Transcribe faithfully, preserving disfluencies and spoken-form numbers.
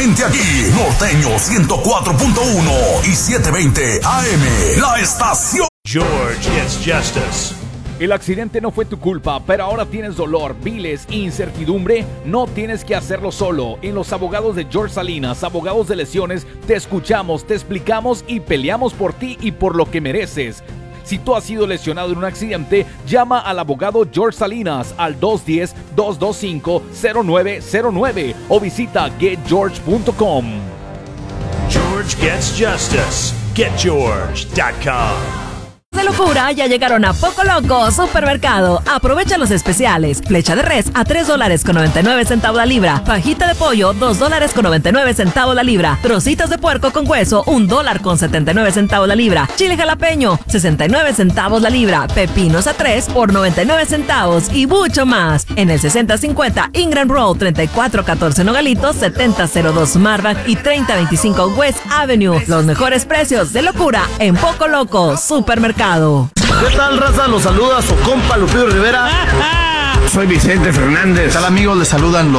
solamente aquí, Norteño ciento cuatro punto uno y setecientos veinte A M, la estación. George gets justice. El accidente no fue tu culpa, pero ahora tienes dolor, biles e incertidumbre. No tienes que hacerlo solo. En los abogados de George Salinas, abogados de lesiones, te escuchamos, te explicamos y peleamos por ti y por lo que mereces. Si tú has sido lesionado en un accidente, llama al abogado George Salinas al dos uno cero, dos dos cinco, cero nueve cero nueve o visita get george punto com. George gets justice. get george punto com. De locura, ya llegaron a Poco Loco Supermercado. Aprovecha los especiales. Flecha de res a tres dólares con noventa y nueve centavos la libra. Fajita de pollo, dos dólares con noventa y nueve centavos la libra. Trocitos de puerco con hueso, un dólar con setenta y nueve centavos la libra. Chile jalapeño, sesenta y nueve centavos la libra. Pepinos a tres por noventa y nueve centavos y mucho más. En el sesenta cincuenta Ingram Road, treinta y cuatro catorce Nogalitos, setenta cero dos Marvac y treinta veinticinco West Avenue. Los mejores precios de locura en Poco Loco Supermercado. ¿Qué tal, raza? Los saluda su compa Lupillo Rivera. Soy Vicente Fernández. ¿Qué tal, amigos? Les saludan los